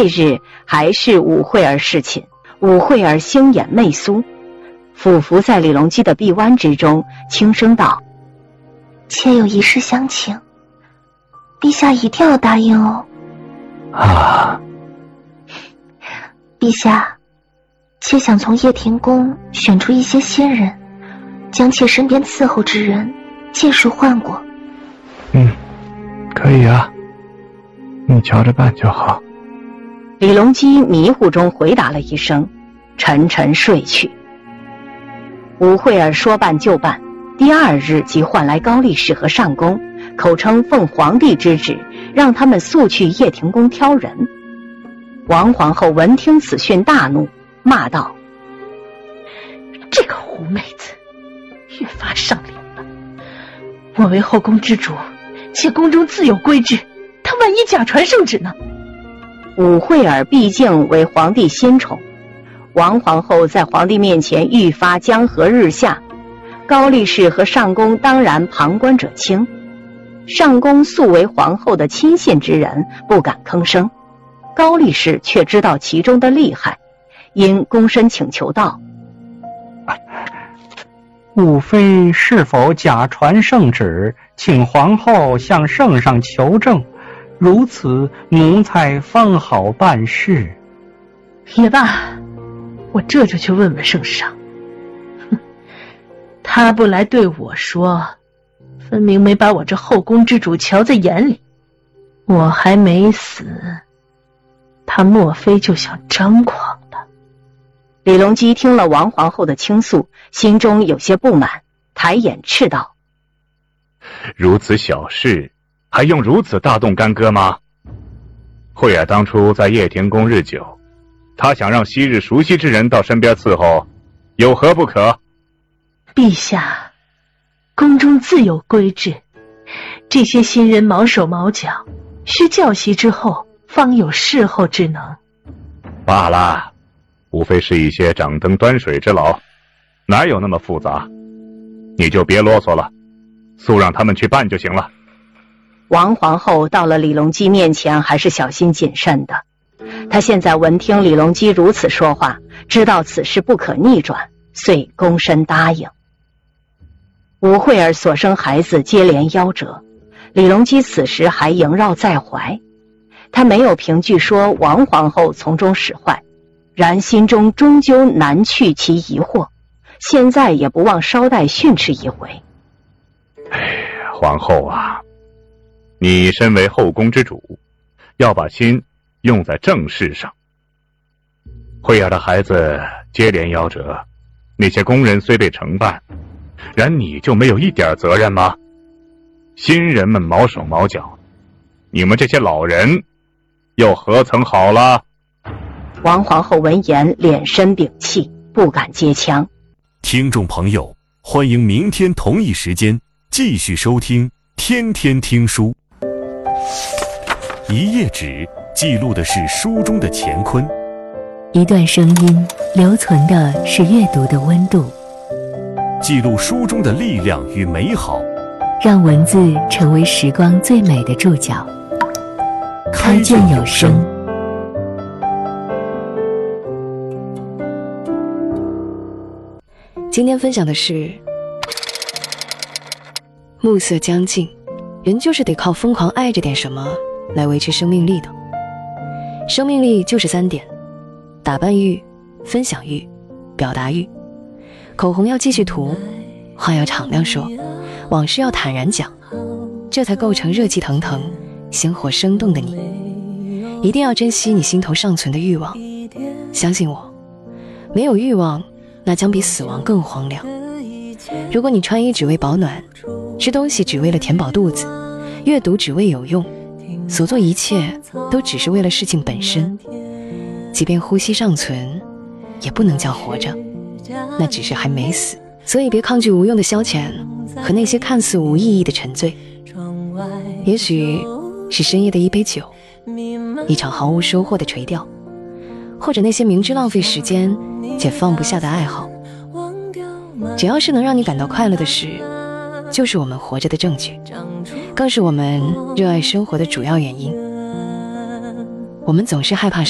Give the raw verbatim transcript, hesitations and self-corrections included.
这日还是武惠儿侍寝，武惠儿星眼媚苏，俯伏在李隆基的臂弯之中，轻声道： 妾有一事相请，陛下一定要答应哦。 啊， 陛下，妾想从掖庭宫选出一些新人，将妾身边伺候之人尽数换过。 嗯，可以啊，你瞧着办就好。 李隆基迷糊中回答了一声，沉沉睡去。武惠儿说办就办，第二日即唤来高力士和上宫，口称奉皇帝之旨，让他们速去掖庭宫挑人。王皇后闻听此讯大怒，骂道： 这个狐妹子越发上脸了！我为后宫之主，且宫中自有规制，她万一假传圣旨呢？ 武惠儿毕竟为皇帝新宠，王皇后在皇帝面前愈发江河日下，高力士和上宫当然旁观者清。上宫素为皇后的亲信之人，不敢吭声，高力士却知道其中的厉害，因躬身请求道： 武妃是否假传圣旨，请皇后向圣上求证，如此奴才方好办事。 也罢，我这就去问问圣上。哼，他不来对我说，分明没把我这后宫之主瞧在眼里。我还没死，他莫非就想张狂了？ 李隆基听了王皇后的倾诉，心中有些不满，抬眼斥道： 如此小事，还用如此大动干戈吗？惠儿当初在掖庭宫日久，他想让昔日熟悉之人到身边伺候，有何不可？ 陛下，宫中自有规制，这些新人毛手毛脚，需教习之后方有侍候之能。 罢了，无非是一些掌灯端水之劳，哪有那么复杂？你就别啰嗦了，速让他们去办就行了。 王皇后到了李隆基面前，还是小心谨慎的。她现在闻听李隆基如此说话，知道此事不可逆转，遂躬身答应。武惠儿所生孩子接连夭折，李隆基此时还萦绕在怀。他没有凭据说王皇后从中使坏，然心中终究难去其疑惑，现在也不忘捎带训斥一回。 哎，皇后啊，你身为后宫之主，要把心用在正事上。惠儿的孩子接连夭折，那些工人虽被惩办，然你就没有一点责任吗？新人们毛手毛脚，你们这些老人又何曾好了？ 王皇后闻言脸深屏气，不敢接枪。 听众朋友，欢迎明天同一时间继续收听天天听书。一页纸记录的是书中的乾坤， 一段声音留存的是阅读的温度， 记录书中的力量与美好， 让文字成为时光最美的注脚。开卷有声。 今天分享的是暮色将近，人就是得靠疯狂爱着点什么来维持生命力的。生命力就是三点：打扮欲、分享欲、表达欲。口红要继续涂，话要敞亮说，往事要坦然讲，这才构成热气腾腾、鲜活生动的你。一定要珍惜你心头尚存的欲望，相信我，没有欲望，那将比死亡更荒凉。如果你穿衣只为保暖，吃东西只为了填饱肚子，阅读只为有用，所做一切都只是为了事情本身，即便呼吸尚存，也不能叫活着，那只是还没死。所以别抗拒无用的消遣和那些看似无意义的沉醉，也许是深夜的一杯酒，一场毫无收获的垂钓，或者那些明知浪费时间且放不下的爱好。只要是能让你感到快乐的事，就是我们活着的证据，更是我们热爱生活的主要原因。我们总是害怕